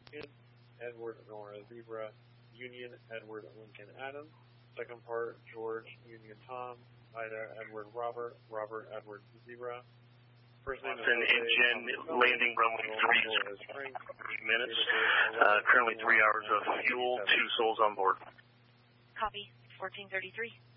Lincoln, Edward Nora Zebra, Union Edward Lincoln Adam. Second part, George Union Tom, Ida Edward Robert, Robert Edward Zebra. First name is Engine landing runway 3 minutes. Currently 3 hours of fuel, 2 souls on board. Copy, 1433.